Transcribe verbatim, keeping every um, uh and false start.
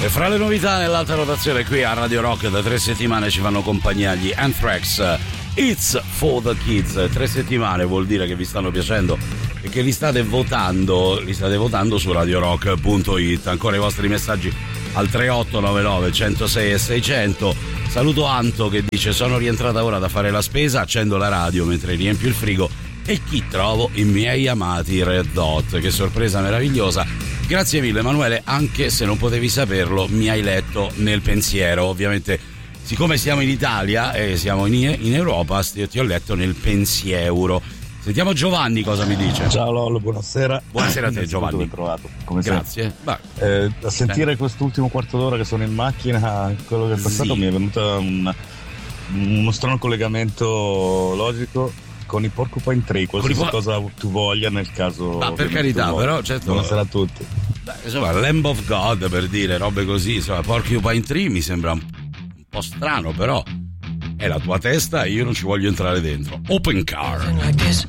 E fra le novità nell'alta rotazione qui a Radio Rock da tre settimane ci fanno compagnia gli Anthrax, It's for the Kids. Tre settimane vuol dire che vi stanno piacendo e che li state votando, li state votando su radiorock punto it. Ancora i vostri messaggi al tre otto nove nove, centosei e seicento. Saluto Anto che dice: sono rientrata ora da fare la spesa, accendo la radio mentre riempio il frigo e chi trovo? I miei amati Red Hot. Che sorpresa meravigliosa. Grazie mille Emanuele, anche se non potevi saperlo mi hai letto nel pensiero. Ovviamente siccome siamo in Italia e siamo in, in Europa ti ho letto nel pensiero. Sentiamo Giovanni cosa mi dice. Ciao Lollo, buonasera. Buonasera a te Giovanni. Ben trovato, come grazie. Eh, a sentire eh. quest'ultimo quarto d'ora che sono in macchina, quello che è passato sì. mi è venuto un, uno strano collegamento logico con i Porcupine Tree, qualsiasi po- cosa tu voglia nel caso. Ma per carità, però certo. Buonasera a tutti. Beh, insomma, Lamb of God, per dire robe così, insomma, Porcupine Tree mi sembra un, un po' strano, però è la tua testa e io non ci voglio entrare dentro. Open Car.